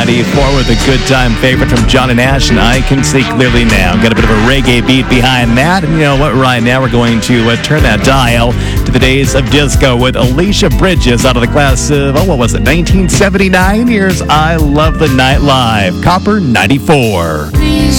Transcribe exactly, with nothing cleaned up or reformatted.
ninety-four with a good time favorite from John and Ash, and I Can See Clearly Now. Got a bit of a reggae beat behind that, and you know what? Right now we're going to uh, turn that dial to the days of disco with Alicia Bridges out of the class of, oh, what was it, nineteen seventy-nine? Here's I Love the Night Live, Copper ninety-four.